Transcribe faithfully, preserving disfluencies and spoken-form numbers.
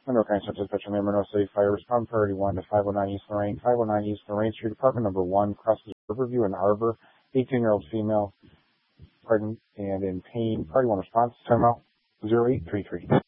Monroe County Central Dispatcher, Monroe City Fire, respond priority one to five oh nine East Lorraine, five oh nine East Lorraine Street, apartment number one, crosses Riverview and Arbor, eighteen-year-old female, pardon, and in pain. Priority one response, time out, zero eight three three.